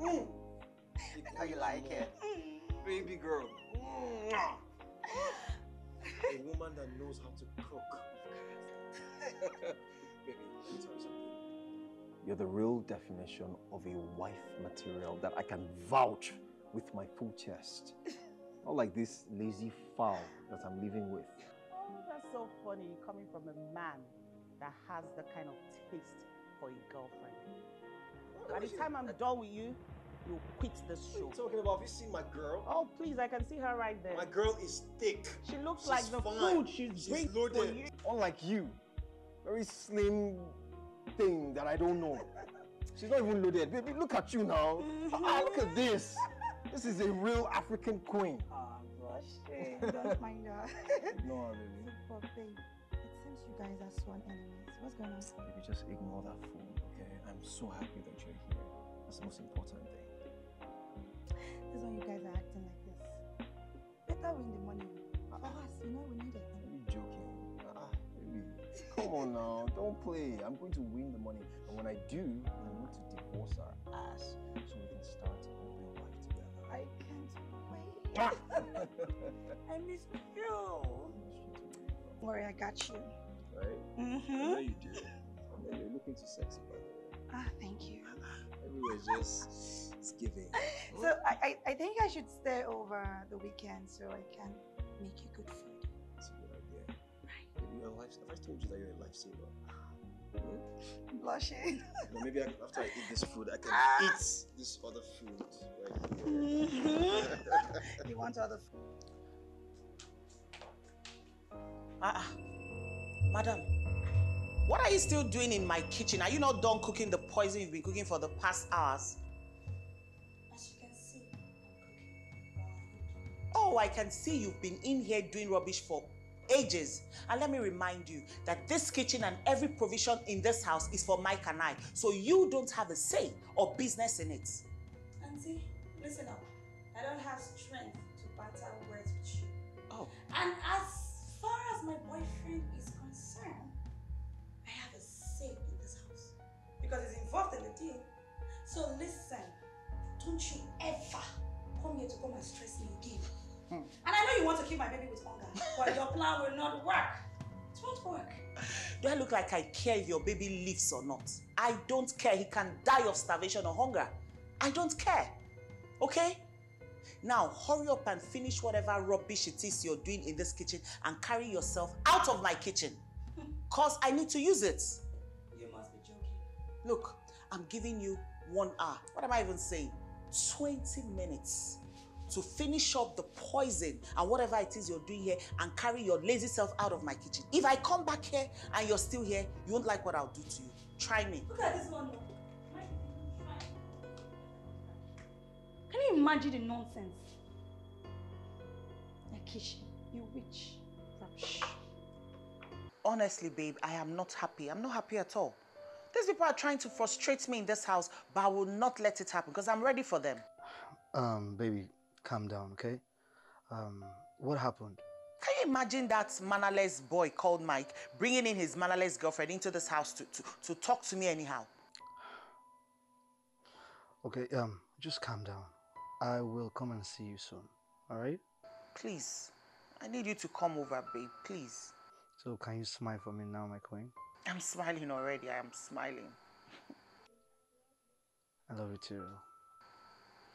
How you like it? Baby girl. A woman that knows how to cook. Baby, let me tell you something. You're the real definition of a wife material that I can vouch with my full chest. Not like this lazy fowl that I'm living with. Oh, that's so funny coming from a man that has the kind of taste for a girlfriend. By the time I'm done with you, you'll quit the show. What are you talking about? Have you seen my girl? Oh, please, I can see her right there. My girl is thick. She looks like the food she's bringing loaded. for you. Unlike you, very slim thing that I don't know. She's not even loaded. Baby, look at you now. Look at this. This is a real African queen. Oh, blushing. Don't mind her. No, baby. But babe, it seems you guys are sworn enemies. What's going on? Baby, just ignore that fool, okay? I'm so happy that you're here. That's the most important thing. This is when you guys are acting like this. Better win the money. For us, you know we need it. Are you joking? Baby, come on now. Don't play. I'm going to win the money. And when I do, I'm going to divorce our ass so we can start a real life together. I can't wait. I miss you. Don't worry, I got you. Right? I know you do. And then you're looking too sexy, by the way. Thank you. Everywhere's just, it's giving. So I think I should stay over the weekend so I can make you good food. That's a good idea. Right. Maybe your life, have I told you that you're a lifesaver? I'm blushing. Well, maybe after I eat this food, I can eat this other food right here. You want other food? Madam, what are you still doing in my kitchen? Are you not done cooking the poison you've been cooking for the past hours? As you can see, I'm cooking. Oh, I can see you've been in here doing rubbish for ages. And let me remind you that this kitchen and every provision in this house is for Mike and I. So you don't have a say or business in it. Auntie, listen up. I don't have strength to banter words with you. Oh. And as far as my boyfriend is concerned, I have a say in this house because he's involved in the deal. So listen, don't you ever come here to come and stress me again. And I know you want to keep my baby with hunger, but your plan will not work. It won't work. Do I look like I care if your baby lives or not? I don't care. He can die of starvation or hunger. I don't care. Okay? Now, hurry up and finish whatever rubbish it is you're doing in this kitchen and carry yourself out of my kitchen. Because I need to use it. You must be joking. Look, I'm giving you 1 hour. What am I even saying? 20 minutes to finish up the poison and whatever it is you're doing here and carry your lazy self out of my kitchen. If I come back here and you're still here, you won't like what I'll do to you. Try me. Look at this one. Can you imagine the nonsense? Akishi, you witch. Rubbish. Honestly, babe, I am not happy. I'm not happy at all. These people are trying to frustrate me in this house, but I will not let it happen because I'm ready for them. Baby, calm down, okay? What happened? Can you imagine that mannerless boy called Mike bringing in his mannerless girlfriend into this house to talk to me anyhow? Okay, just calm down. I will come and see you soon, all right? Please, I need you to come over, babe, please. So can you smile for me now, my queen? I'm smiling already, I am smiling. I love you too.